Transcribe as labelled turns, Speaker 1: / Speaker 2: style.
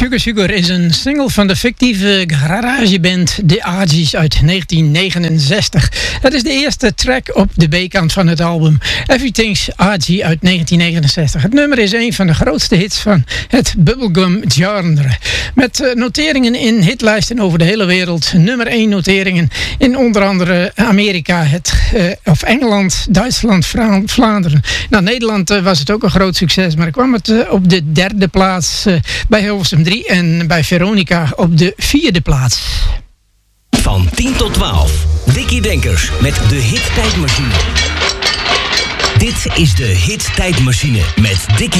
Speaker 1: Sugar Sugar is een single van de fictieve garageband The Argies uit 1969. Dat is de eerste track op de B-kant van het album Everything's Argie uit 1969. Het nummer is een van de grootste hits van het bubblegum genre. Met noteringen in hitlijsten over de hele wereld. Nummer 1 noteringen in onder andere Amerika, of Engeland, Duitsland, Vlaanderen. Nou, Nederland was het ook een groot succes, maar kwam het op de derde plaats bij Hilversum 3 en bij Veronica op de 4e plaats.
Speaker 2: Van 10 tot 12. Dickie Denkers met de Hit Tijdmachine. Dit is de Hit Tijdmachine met Dickie